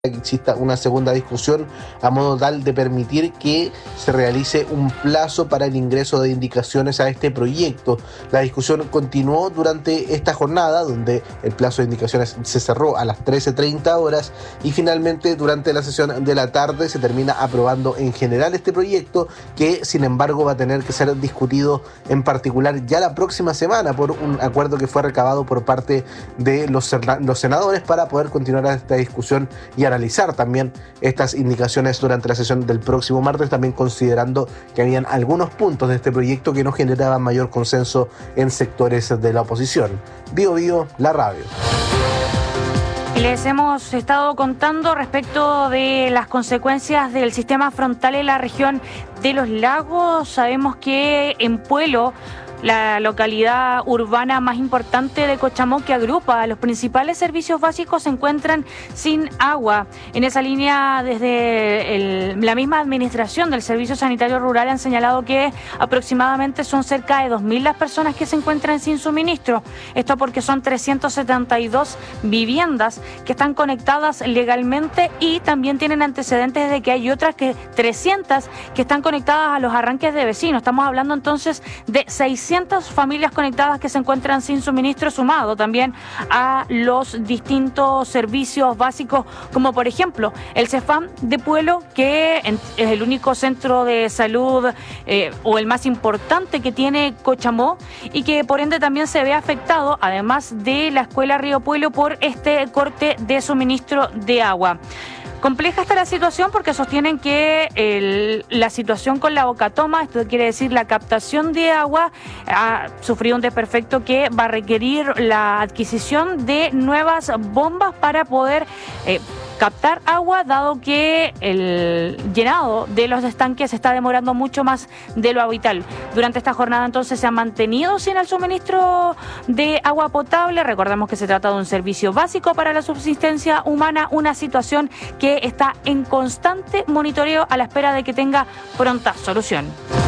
que exista una segunda discusión a modo tal de permitir que se realice un plazo para el ingreso de indicaciones a este proyecto. La discusión continuó durante esta jornada, donde el plazo de indicaciones se cerró a las 13:30 horas y finalmente durante la sesión de la tarde se termina aprobando en general este proyecto, que sin embargo va a tener que ser discutido en particular ya la próxima semana por un acuerdo que fue recabado por parte de los senadores para poder continuar esta discusión y analizar también estas indicaciones durante la sesión del próximo martes, también considerando que habían algunos puntos de este proyecto que no generaban mayor consenso en sectores de la oposición. Bio Bio, la radio. Les hemos estado contando respecto de las consecuencias del sistema frontal en la región de los lagos. Sabemos que en Puelo, la localidad urbana más importante de Cochamó, que agrupa los principales servicios básicos, se encuentran sin agua. En esa línea, desde la misma administración del Servicio Sanitario Rural han señalado que aproximadamente son cerca de 2.000 las personas que se encuentran sin suministro. Esto porque son 372 viviendas que están conectadas legalmente y también tienen antecedentes de que hay otras 300 que están conectadas a los arranques de vecinos. Estamos hablando entonces de 600 familias conectadas que se encuentran sin suministro, sumado también a los distintos servicios básicos, como por ejemplo el CEFAM de Puelo, que es el único centro de salud o el más importante que tiene Cochamó, y que por ende también se ve afectado, además de la escuela Río Puelo, por este corte de suministro de agua. Compleja está la situación porque sostienen que la situación con la Bocatoma, esto quiere decir la captación de agua, ha sufrido un desperfecto que va a requerir la adquisición de nuevas bombas para poder captar agua, dado que el llenado de los estanques se está demorando mucho más de lo habitual. Durante esta jornada entonces se han mantenido sin el suministro de agua potable. Recordemos que se trata de un servicio básico para la subsistencia humana, una situación que está en constante monitoreo a la espera de que tenga pronta solución.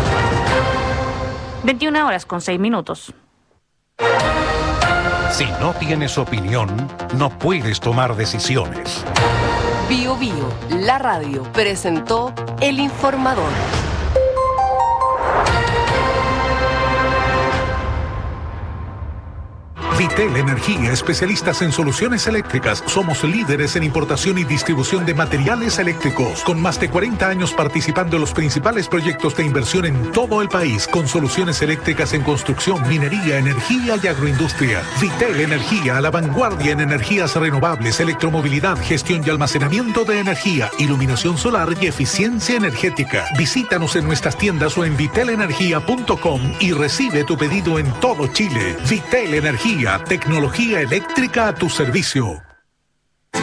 21:06. Si no tienes opinión, no puedes tomar decisiones. Bio Bio, la radio, presentó El Informador. Vitel Energía, especialistas en soluciones eléctricas. Somos líderes en importación y distribución de materiales eléctricos, con más de 40 años participando en los principales proyectos de inversión en todo el país, con soluciones eléctricas en construcción, minería, energía y agroindustria. Vitel Energía, a la vanguardia en energías renovables, electromovilidad, gestión y almacenamiento de energía, iluminación solar y eficiencia energética. Visítanos en nuestras tiendas o en vitelenergia.com y recibe tu pedido en todo Chile. Vitel Energía, tecnología eléctrica a tu servicio.